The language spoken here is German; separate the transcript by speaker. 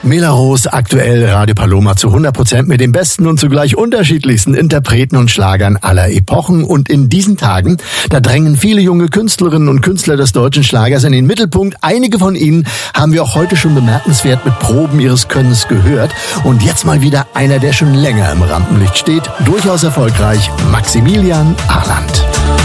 Speaker 1: Mela Ros, aktuell Radio Paloma zu 100% mit den besten und zugleich unterschiedlichsten Interpreten und Schlagern aller Epochen. Und in diesen Tagen, da drängen viele junge Künstlerinnen und Künstler des deutschen Schlagers in den Mittelpunkt. Einige von ihnen haben wir auch heute schon bemerkenswert mit Proben ihres Könnens gehört. Und jetzt mal wieder einer, der schon länger im Rampenlicht steht, durchaus erfolgreich, Maximilian Arland.